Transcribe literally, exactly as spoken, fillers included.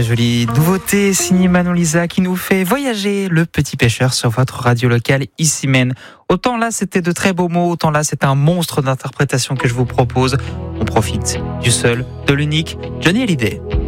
Très jolie nouveauté signée Manon Lisa qui nous fait voyager le petit pêcheur sur votre radio locale ici Maine. Autant là c'était de très beaux mots, autant là c'est un monstre d'interprétation que je vous propose. On profite du seul, de l'unique Johnny Hallyday.